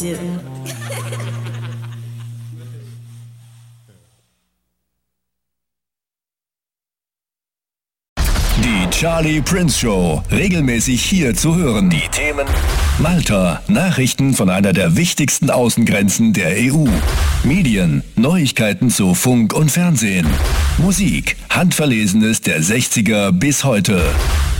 do. Die Charlie Prince Show, regelmäßig hier zu hören. Die Themen: Malta, Nachrichten von einer der wichtigsten Außengrenzen der EU. Medien, Neuigkeiten zu Funk und Fernsehen. Musik, Handverlesenes der 60er bis heute.